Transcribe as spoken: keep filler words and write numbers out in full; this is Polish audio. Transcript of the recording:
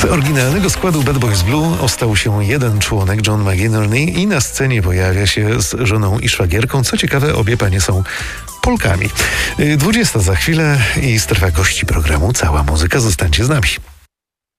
Z oryginalnego składu Bad Boys Blue ostał się jeden członek, John McInerney, i na scenie pojawia się z żoną i szwagierką. Co ciekawe, obie panie są Polkami. dwudziesta za chwilę i strefa gości programu Cała Muzyka. Zostańcie z nami.